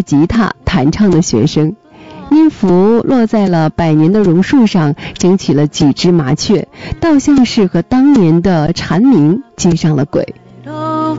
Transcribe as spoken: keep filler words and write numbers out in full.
吉他弹唱的学生。音符落在了百年的榕树上，惊起了几只麻雀，倒像是和当年的蝉鸣接上了轨。